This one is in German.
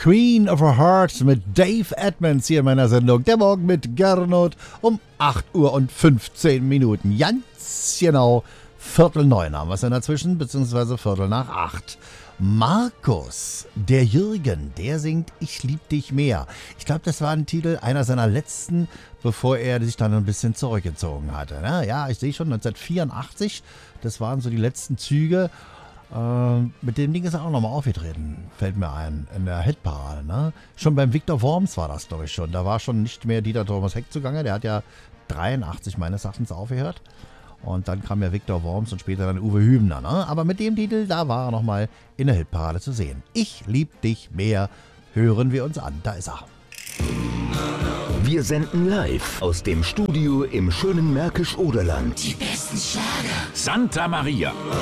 Queen of a Heart mit Dave Edmonds hier in meiner Sendung. Der Morgen mit Gernot um 8 Uhr und 15 Minuten. Ganz genau 7:45 haben wir es dann dazwischen, beziehungsweise 7:45. Markus, der Jürgen, der singt Ich lieb dich mehr. Ich glaube, das war ein Titel, einer seiner letzten, bevor er sich dann ein bisschen zurückgezogen hatte. Ja, ich sehe schon, 1984, das waren so die letzten Züge. Mit dem Ding ist er auch nochmal aufgetreten, fällt mir ein, in der Hitparade. Ne? Schon beim Victor Worms war das, glaube ich, schon. Da war schon nicht mehr Dieter Thomas Heck zugange, der hat ja 83 meines Erachtens aufgehört. Und dann kam ja Victor Worms und später dann Uwe Hübner. Ne? Aber mit dem Titel, da war er nochmal in der Hitparade zu sehen. Ich lieb dich mehr, hören wir uns an. Da ist er. Wir senden live aus dem Studio im schönen Märkisch-Oderland. Die besten Schlager. Santa Maria.